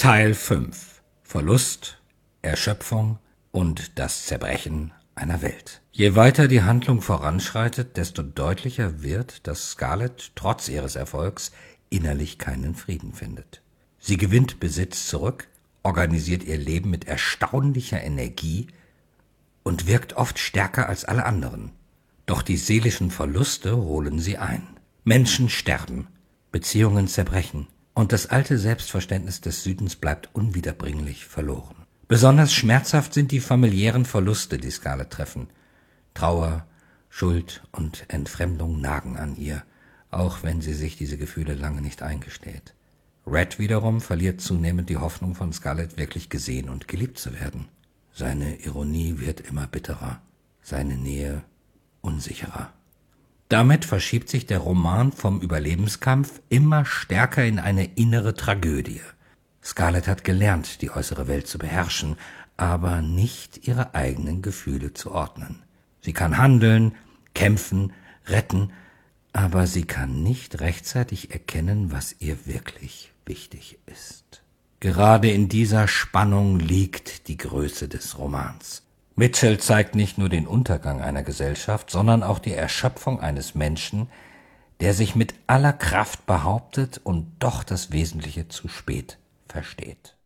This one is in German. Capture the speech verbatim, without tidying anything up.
Teil fünf. Verlust, Erschöpfung und das Zerbrechen einer Welt. Je weiter die Handlung voranschreitet, desto deutlicher wird, dass Scarlett trotz ihres Erfolgs innerlich keinen Frieden findet. Sie gewinnt Besitz zurück, organisiert ihr Leben mit erstaunlicher Energie und wirkt oft stärker als alle anderen. Doch die seelischen Verluste holen sie ein. Menschen sterben, Beziehungen zerbrechen und das alte Selbstverständnis des Südens bleibt unwiederbringlich verloren. Besonders schmerzhaft sind die familiären Verluste, die Scarlett treffen. Trauer, Schuld und Entfremdung nagen an ihr, auch wenn sie sich diese Gefühle lange nicht eingesteht. Red wiederum verliert zunehmend die Hoffnung, von Scarlett wirklich gesehen und geliebt zu werden. Seine Ironie wird immer bitterer, seine Nähe unsicherer. Damit verschiebt sich der Roman vom Überlebenskampf immer stärker in eine innere Tragödie. Scarlett hat gelernt, die äußere Welt zu beherrschen, aber nicht ihre eigenen Gefühle zu ordnen. Sie kann handeln, kämpfen, retten, aber sie kann nicht rechtzeitig erkennen, was ihr wirklich wichtig ist. Gerade in dieser Spannung liegt die Größe des Romans. Mitchell zeigt nicht nur den Untergang einer Gesellschaft, sondern auch die Erschöpfung eines Menschen, der sich mit aller Kraft behauptet und doch das Wesentliche zu spät versteht.